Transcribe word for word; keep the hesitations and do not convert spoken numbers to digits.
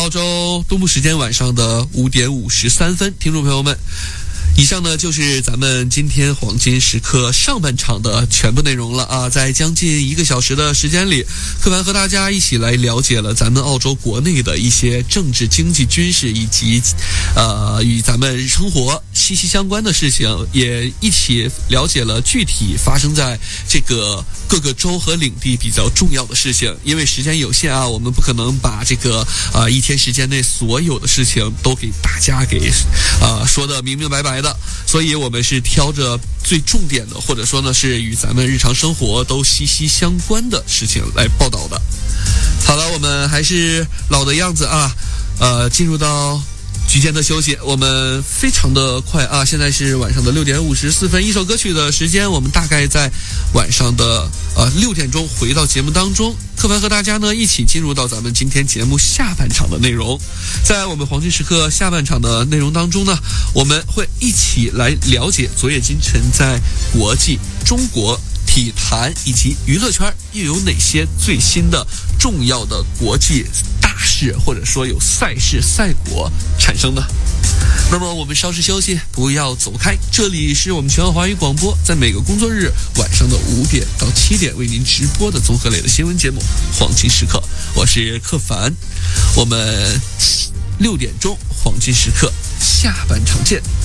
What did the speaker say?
澳洲东部时间晚上的五点五十三分，听众朋友们，以上呢就是咱们今天黄金时刻上半场的全部内容了啊！在将近一个小时的时间里，柯凡和大家一起来了解了咱们澳洲国内的一些政治、经济、军事以及呃与咱们生活息息相关的事情，也一起了解了具体发生在这个各个州和领地比较重要的事情。因为时间有限啊，我们不可能把这个呃一天时间内所有的事情都给大家给呃说的明明白白的，所以我们是挑着最重点的，或者说呢是与咱们日常生活都息息相关的事情来报道的。好了，我们还是老的样子啊，呃，进入到局间的休息，我们非常的快啊！现在是晚上的六点五十四分，一首歌曲的时间，我们大概在晚上的呃六点钟回到节目当中。柯凡和大家呢一起进入到咱们今天节目下半场的内容。在我们黄金时刻下半场的内容当中呢，我们会一起来了解昨夜今晨在国际、中国体坛以及娱乐圈又有哪些最新的重要的国际大事，或者说有赛事赛果产生的。那么我们稍事休息，不要走开，这里是我们全澳华语广播，在每个工作日晚上的五点到七点为您直播的综合类的新闻节目《黄金时刻》，我是柯凡，我们六点钟黄金时刻下半场见。